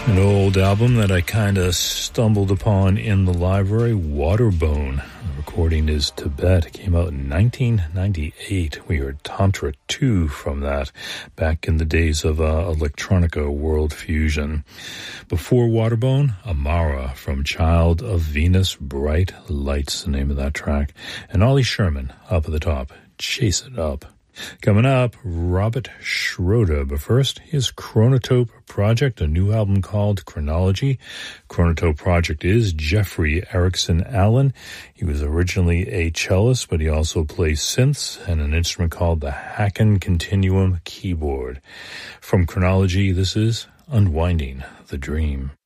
An old album that I kind of stumbled upon in the library, Waterbone. The recording is Tibet. It came out in 1998. We heard Tantra 2 from that back in the days of electronica world fusion. Before Waterbone, Amara from Child of Venus, Bright Lights, the name of that track. And Ollie Sherman up at the top, Chase It Up. Coming up, Robert Schroeder. But first, his Chronotope Project, a new album called Chronology. Chronotope Project is Jeffrey Erickson Allen. He was originally a cellist, but he also plays synths and an instrument called the Hacken Continuum keyboard. From Chronology, this is Unwinding the Dream.